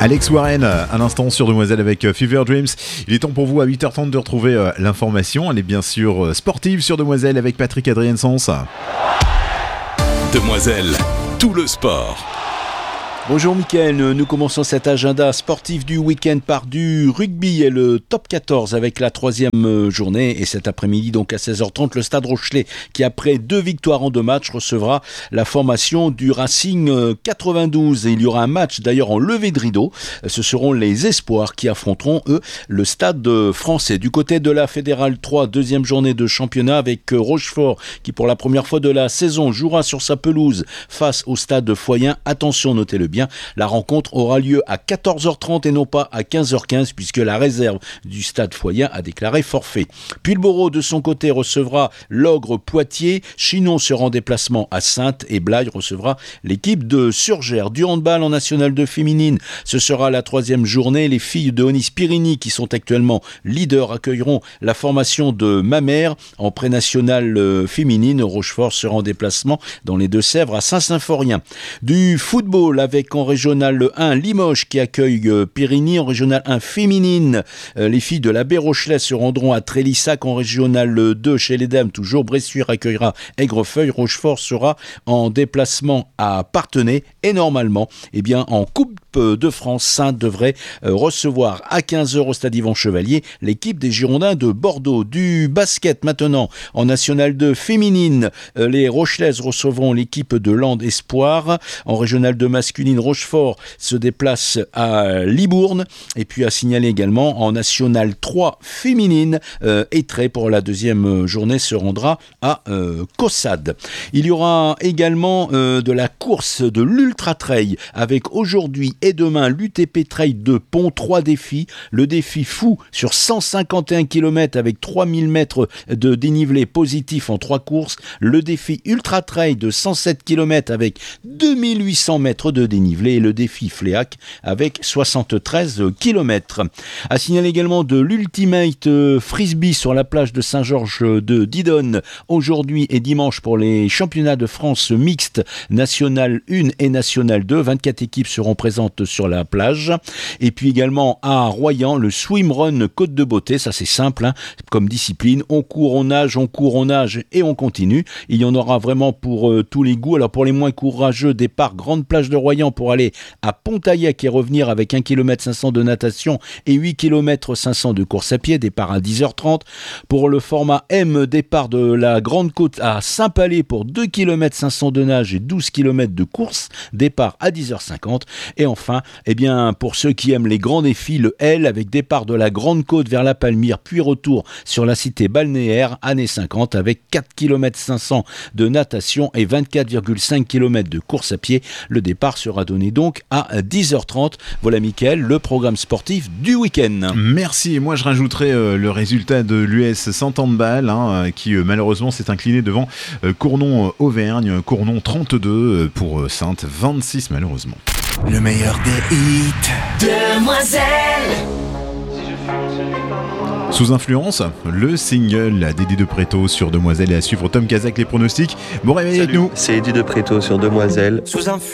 Alex Warren, à l'instant sur Demoiselle avec Fever Dreams. Il est temps pour vous à 8h30 de retrouver l'information. Elle est bien sûr sportive sur Demoiselle avec Patrick Adrien-Sens. Demoiselle, tout le sport. Bonjour Mickaël, nous commençons cet agenda sportif du week-end par du rugby et le top 14 avec la troisième journée. Et cet après-midi, donc à 16h30, le Stade Rochelais, qui après 2 victoires en 2 matchs, recevra la formation du Racing 92. Et il y aura un match d'ailleurs en levée de rideau. Ce seront les Espoirs qui affronteront, eux, le Stade français. Du côté de la Fédérale 3, deuxième journée de championnat avec Rochefort, qui pour la première fois de la saison jouera sur sa pelouse face au Stade Foyen. Attention, notez-le bien, la rencontre aura lieu à 14h30 et non pas à 15h15 puisque la réserve du Stade Foyen a déclaré forfait. Pulboro de son côté recevra l'Ogre Poitiers, Chinon sera en déplacement à Saintes et Blaye recevra l'équipe de Surgères. Du handball en National 2 féminine, ce sera la troisième journée. Les filles de Onis-Pyrénées qui sont actuellement leaders accueilleront la formation de Mamers en pré-nationale féminine. Rochefort sera en déplacement dans les Deux-Sèvres à Saint-Symphorien. Du football avec en régional 1 Limoges qui accueille Périgny. En régional 1 féminine, les filles de la Baie Rochelet se rendront à Trélissac. En régional 2 chez les dames, toujours Bressuire accueillera Aigrefeuille. Rochefort sera en déplacement à Parthenay et normalement en Coupe de France, Saintes devrait recevoir à 15h au stade Yvan Chevalier l'équipe des Girondins de Bordeaux. Du basket maintenant en National 2 féminine, les Rochelaises recevront l'équipe de Land Espoir. En régional 2 masculine, Rochefort se déplace à Libourne. Et puis à signaler également en National 3 féminine, Étré pour la deuxième journée se rendra à Caussade. Il y aura également de la course de l'Ultra Trail avec aujourd'hui et demain l'UTP Trail de Pont, 3 défis. Le défi fou sur 151 km avec 3000 mètres de dénivelé positif en 3 courses. Le défi Ultra Trail de 107 km avec 2800 mètres de dénivelé et le défi Fléac avec 73 km. À signaler également de l'Ultimate Frisbee sur la plage de Saint-Georges de Didonne aujourd'hui et dimanche pour les championnats de France mixtes National 1 et National 2. 24 équipes seront présentes sur la plage. Et puis également à Royan, le swimrun Côte de Beauté. Ça c'est simple comme discipline. On court, on nage et on continue. Il y en aura vraiment pour tous les goûts. Alors pour les moins courageux, départ Grande Plage de Royan pour aller à Pontaillec et revenir avec 1 km 500 de natation et 8 km 500 de course à pied. Départ à 10h30. Pour le format M, départ de la Grande Côte à Saint-Palais pour 2 km 500 de nage et 12 km de course. Départ à 10h50. Et enfin, pour ceux qui aiment les grands défis, le L avec départ de la Grande Côte vers la Palmyre, puis retour sur la cité balnéaire, années 50, avec 4 km 500 de natation et 24,5 km de course à pied. Le départ sera donné donc à 10h30. Voilà Mickaël, le programme sportif du week-end. Merci, et moi je rajouterai le résultat de l'US Saint-Handball qui malheureusement s'est incliné devant Cournon-Auvergne. Cournon 32 pour Sainte 26 malheureusement. Le meilleur des hits. Demoiselle. Sous influence, le single d'Eddie de Pretto sur Demoiselle et à suivre Tom Kazak les pronostics. Bon réveil avec nous. C'est Eddie de Pretto sur Demoiselle. Sous influence.